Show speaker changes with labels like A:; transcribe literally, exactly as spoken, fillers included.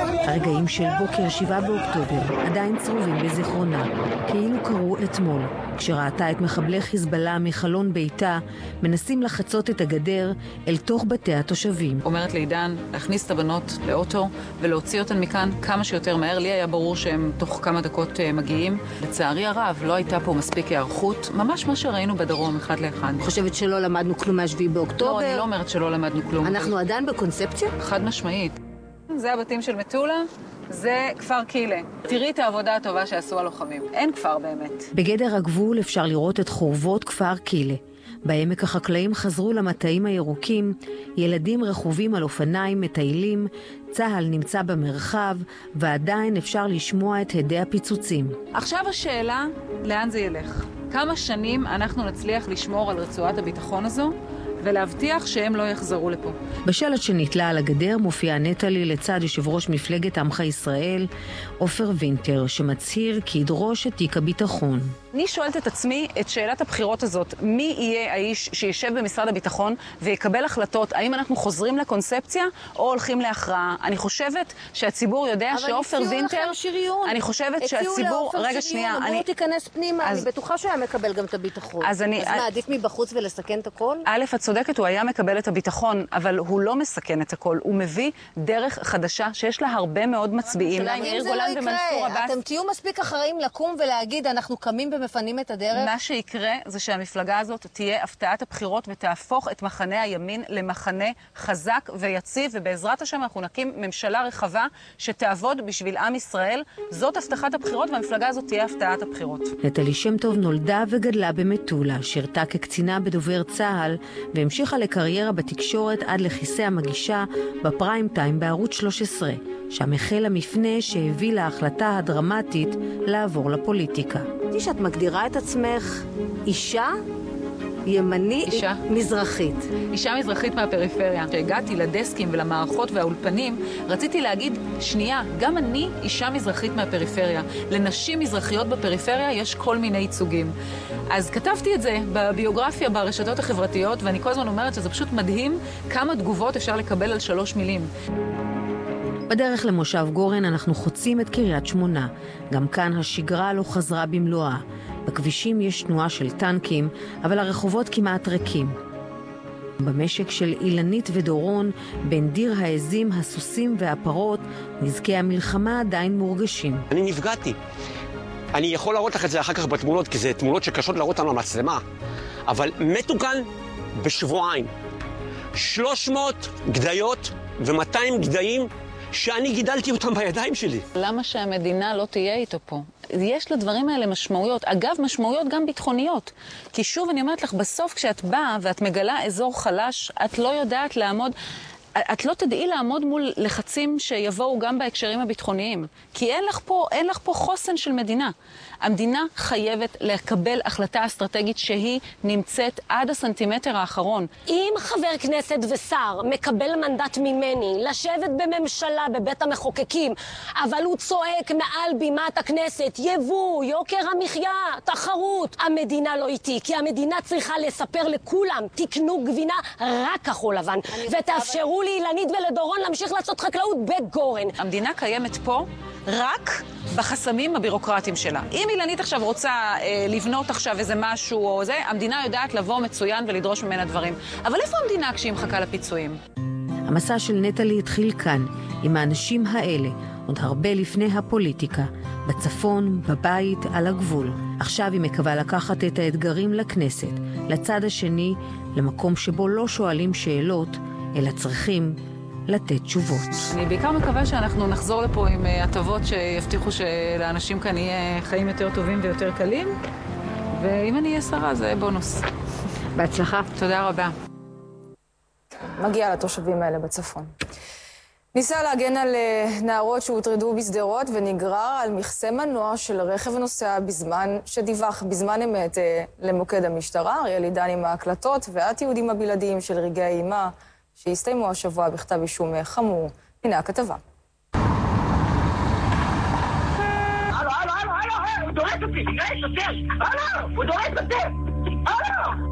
A: הרגעים של בוקר שבעה באוקטובר עדיין צרובים בזיכרונה, כאילו קרו אתמול, כשראתה את מחבלי חיזבאללה מחלון ביתה, מנסים לחצות את הגדר אל תוך בתי התושבים.
B: אומרת לעידן להכניס את הבנות לאוטו ולהוציא אותן מכאן כמה שיותר מהר. לי היה ברור שהם תוך כמה דקות מגיעים. לצערי הרב, לא הייתה פה מספיק הערכות, ממש מה שראינו בדרום אחד לאחד.
A: חושבת שלא למדנו כלום מהשביעי באוקטובר?
B: לא, אני לא אומרת שלא למדנו כלום.
A: אנחנו עדיין בקונספציה?
B: חד משמעית. זה הבתים של מטולה, זה כפר קילה. תראי את העבודה הטובה שעשו הלוחמים. אין כפר באמת.
A: בגדר הגבול אפשר לראות את חורבות כפר קילה. בעמק החקלאים חזרו למטעים הירוקים, ילדים רכובים על אופניים מטיילים, צהל נמצא במרחב, ועדיין אפשר לשמוע את הדי הפיצוצים.
B: עכשיו השאלה, לאן זה ילך? כמה שנים אנחנו נצליח לשמור על רצועת הביטחון הזו, ולהבטיח שהם לא יחזרו לפה.
A: בשלט שנתלה על הגדר מופיע נטלי לצד יושב ראש מפלגת עמך ישראל, עופר וינטר, שמצהיר כי ידרוש את תיק הביטחון.
B: אני שואלת את עצמי את שאלת הבחירות הזאת, מי יהיה האיש שישב במשרד הביטחון ויקבל החלטות, האם אנחנו חוזרים לקונספציה או הולכים להכרעה? אני חושבת שהציבור יודע שעופר וינטר...
A: אבל הציעו לכם שריון.
B: אני חושבת שהציבור... רגע שנייה,
A: אני... בואו תיכנס פנימה, אז... אני בטוחה שהיה מקבל גם את הביטחון. אז, אני... אז מה, עדיף מבחוץ ולסכן את הכל?
B: א', את צודקת, הוא היה מקבל את הביטחון, אבל הוא לא מסכן את הכל. הוא מביא דרך חדשה שיש לה הרבה מאוד מצביעים.
A: אם זה לא יקרה, אתם תהיו מספיק אחראים לקום ולהגיד, אנחנו קמים ומפנים את הדרך?
B: מה שיקרה זה שהמפלגה הזאת תהיה הפתעת הבחירות ותהפוך את מחנה הימין למחנה חזק ויציב, ובעזרת השם אנחנו נקים ממשלה רחבה שתעבוד בשביל עם ישראל. זאת הבטחת הבחירות, והמפלגה הזאת תהיה הפתעת הבחירות.
A: נטלי שם טוב נולדה וגדלה במטולה, שירתה כקצינה בדובר צהל, והמשיכה לקריירה בתקשורת עד לכיסא המגישה בפריים טיים בערוץ שלוש עשרה, שם החל המפנה שהביא להחלטה הדרמטית לעבור לפוליטיקה. שאת מגדירה את עצמך אישה ימני
B: אישה.
A: מזרחית.
B: אישה מזרחית מהפריפריה. כשהגעתי לדסקים ולמערכות והאולפנים, רציתי להגיד, שנייה, גם אני אישה מזרחית מהפריפריה. לנשים מזרחיות בפריפריה יש כל מיני ייצוגים. אז כתבתי את זה בביוגרפיה ברשתות החברתיות, ואני כל הזמן אומרת שזה פשוט מדהים כמה תגובות אפשר לקבל על שלוש מילים.
A: בדרך למושב גורן אנחנו חוצים את קריית שמונה. גם כאן השגרה לא חזרה במלואה. בכבישים יש תנועה של טנקים, אבל הרחובות כמעט ריקים. במשק של אילנית ודורון, בין דיר העזים, הסוסים והפרות, נזקי המלחמה עדיין מורגשים.
C: אני נפגעתי. אני יכול להראות לך את זה אחר כך בתמונות, כי זה תמונות שקשות להראות לנו למצלמה. אבל מתו כאן בשבועיים. שלוש מאות גדיות ו-מאתיים גדיים שאני גידלתי אותם בידיים שלי.
B: למה שהמדינה לא תהיה איתו פה? יש לדברים האלה משמעויות. אגב, משמעויות גם ביטחוניות. כי שוב, אני אומרת לך, בסוף כשאת באה ואת מגלה אזור חלש, את לא יודעת לעמוד... את לא תדעי לעמוד מול לחצים שיבואו גם בהקשרים הביטחוניים. כי אין לך פה, אין לך פה חוסן של מדינה. המדינה חייבת לקבל החלטה אסטרטגית שהיא נמצאת עד הסנטימטר האחרון.
D: אם חבר כנסת ושר מקבל מנדט ממני לשבת בממשלה בבית המחוקקים, אבל הוא צועק מעל בימת הכנסת, יבוא, יוקר המחיה, תחרות, המדינה לא איתי, כי המדינה צריכה לספר לכולם, תקנו גבינה רק כחול לבן, ותאפשרו לי אילנית ולדורון להמשיך לעשות חקלאות בגורן.
B: המדינה קיימת פה רק בחסמים הבירוקרטיים שלה. אם אילנית עכשיו רוצה אה, לבנות עכשיו איזה משהו או זה, המדינה יודעת לבוא מצוין ולדרוש ממנה דברים. אבל איפה המדינה כשהיא מחכה לפיצויים?
A: המסע של נטלי התחיל כאן, עם האנשים האלה, עוד הרבה לפני הפוליטיקה, בצפון, בבית, על הגבול. עכשיו היא מקווה לקחת את האתגרים לכנסת, לצד השני, למקום שבו לא שואלים שאלות, אלא צריכים לתת תשובות.
B: אני בעיקר מקווה שאנחנו נחזור לפה עם הטבות שיבטיחו שלאנשים כאן יהיה חיים יותר טובים ויותר קלים, ואם אני אהיה שרה זה בונוס.
A: בהצלחה.
B: תודה רבה.
E: מגיע לתושבים האלה בצפון. ניסה להגן על נערות שהוטרדו בשדרות ונגרר על מכסה מנוע של רכב נוסע בזמן שדיווח בזמן אמת למוקד המשטרה. אריאל עידן עם ההקלטות והתיעודים הבלעדיים של רגעי האימה שהסתיימו השבוע בכתב אישום חמור. הנה הכתבה.
F: הלו, הלו, הלו, הלו, הוא דורס אותי, תראה, שוטר, הלו, הוא דורס אותי, הלו!